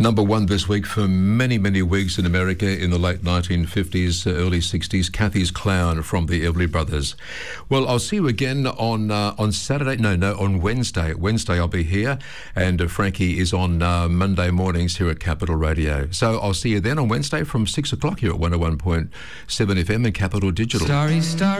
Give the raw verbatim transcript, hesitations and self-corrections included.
Number one this week for many, many weeks in America in the late nineteen fifties, uh, early sixties, Kathy's Clown from the Everly Brothers. Well, I'll see you again on uh, on Saturday. No, no, on Wednesday. Wednesday I'll be here, and uh, Frankie is on uh, Monday mornings here at Capital Radio. So I'll see you then on Wednesday from six o'clock here at one oh one point seven F M and Capital Digital. Starry, starry.